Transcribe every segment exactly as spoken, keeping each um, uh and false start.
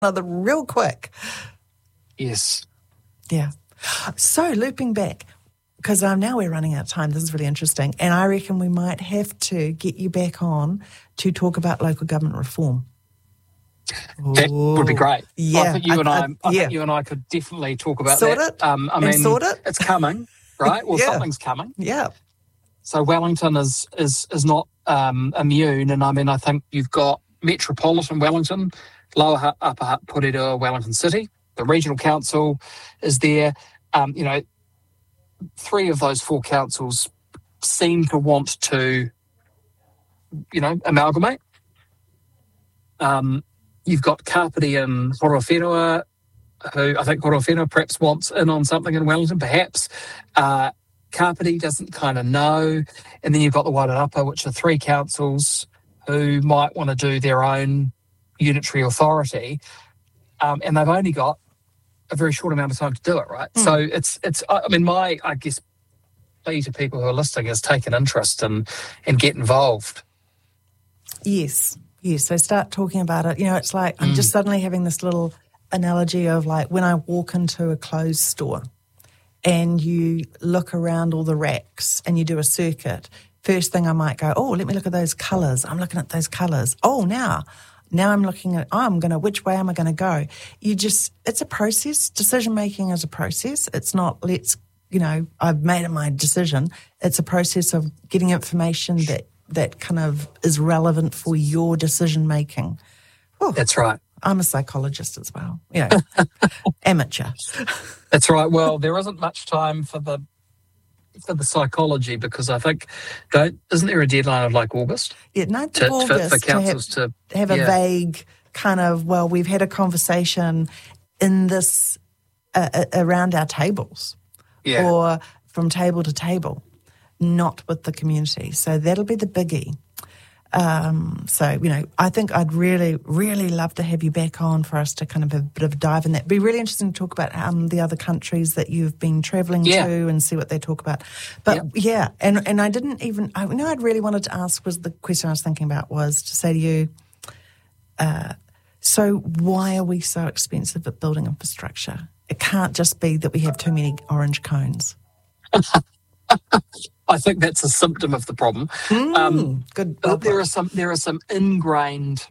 another real quick. Yes. Yeah. So looping back, because um, now we're running out of time. This is really interesting. And I reckon we might have to get you back on to talk about local government reform. That Ooh. would be great. Yeah. I think you I, and I, I, I yeah. think you and I could definitely talk about sort that. It. Um, I and mean, sort it. It's coming, right? Well, yeah. something's coming. Yeah. So Wellington is is is not um, immune, and I mean, I think you've got Metropolitan Wellington, Lower Hutt, Upper Hutt, Porirua, Wellington City. The regional council is there. Um, you know, three of those four councils seem to want to, you know, amalgamate. Um, you've got Kapiti and Horowhenua, who I think Horowhenua perhaps wants in on something in Wellington, perhaps. Uh, Kapiti doesn't kind of know. And then you've got the Wairarapa, which are three councils who might want to do their own unitary authority. Um, and they've only got a very short amount of time to do it, right? Mm. So it's, it's. I mean, my, I guess, plea to people who are listening is take an interest and, and get involved. Yes, yes. So start talking about it. You know, it's like, I'm mm. just suddenly having this little analogy of like when I walk into a clothes store and you look around all the racks and you do a circuit, first thing I might go, oh, let me look at those colours. I'm looking at those colours. Oh, now, now I'm looking at, oh, I'm going to, which way am I going to go? You just, it's a process. Decision-making is a process. It's not, let's, you know, I've made my decision. It's a process of getting information that, that kind of is relevant for your decision-making. Oh, that's right. I'm a psychologist as well, you know, amateur. That's right. Well, there isn't much time for the for the psychology because I think don't isn't there a deadline of like August? Yeah, ninth to, of August for, for councils to have, to have yeah. a vague kind of, well, we've had a conversation in this uh, uh, around our tables, yeah. or from table to table, not with the community. So that'll be the biggie. Um, so, you know, I think I'd really, really love to have you back on for us to kind of have a bit of a dive in that. It'd be really interesting to talk about um, the other countries that you've been travelling yeah. to and see what they talk about. But yep. yeah, and, and I didn't even, I you know I'd really wanted to ask was the question I was thinking about was to say to you, uh, so why are we so expensive at building infrastructure? It can't just be that we have too many orange cones. I think that's a symptom of the problem. Mm, um, good. Well there are some there are some ingrained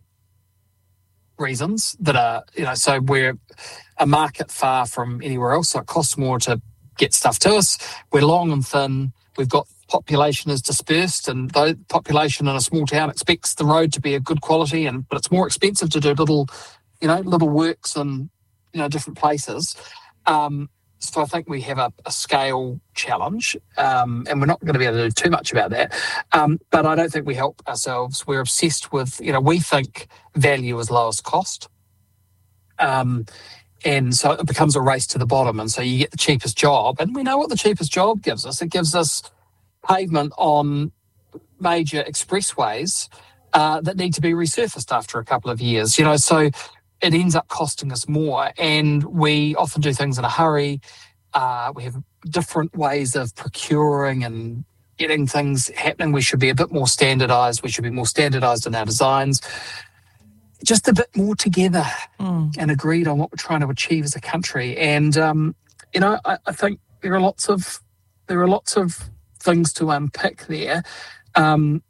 reasons that are, you know, so we're a market far from anywhere else, so it costs more to get stuff to us. We're long and thin. We've got population is dispersed, and the population in a small town expects the road to be a good quality, and but it's more expensive to do little, you know, little works in, you know, different places. Um, So I think we have a, a scale challenge, um, and we're not going to be able to do too much about that. Um, but I don't think we help ourselves. We're obsessed with, you know, we think value is lowest cost. Um, and so it becomes a race to the bottom. And so you get the cheapest job. And we know what the cheapest job gives us. It gives us pavement on major expressways uh, that need to be resurfaced after a couple of years. You know, so it ends up costing us more, and we often do things in a hurry. Uh, we have different ways of procuring and getting things happening. We should be a bit more standardised. We should be more standardised in our designs. Just a bit more together mm. and agreed on what we're trying to achieve as a country. And um, you know, I, I think there are lots of there are lots of things to unpick there, um,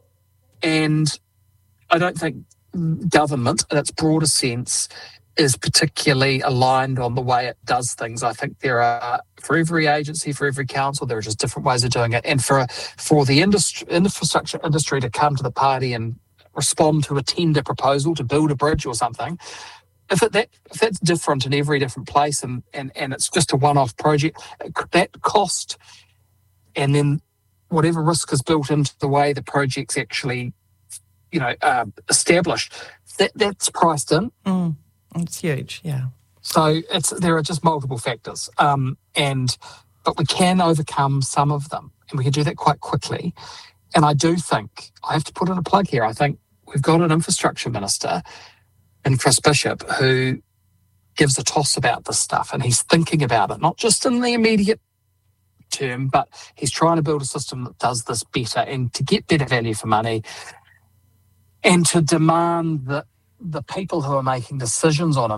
and I don't think government in its broader sense is particularly aligned on the way it does things. I think there are, for every agency, for every council, there are just different ways of doing it. And for for the industry, infrastructure industry to come to the party and respond to a tender proposal to build a bridge or something, if it, that if that's different in every different place and, and, and it's just a one-off project, that cost and then whatever risk is built into the way the project's actually you know, uh, established, that that's priced in. Mm, it's huge, yeah. So it's there are just multiple factors, um, and but we can overcome some of them, and we can do that quite quickly. And I do think, I have to put in a plug here, I think we've got an infrastructure minister in Chris Bishop who gives a toss about this stuff, and he's thinking about it, not just in the immediate term, but he's trying to build a system that does this better and to get better value for money, and to demand that the people who are making decisions on